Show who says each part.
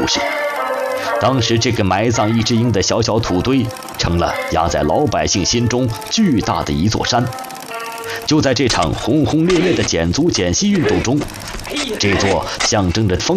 Speaker 1: 事。当时这个埋葬一只鹰的小小土堆，成了压在老百姓心中巨大的一座山。就在这场轰轰烈烈的减足减息运动中，这座象征着丰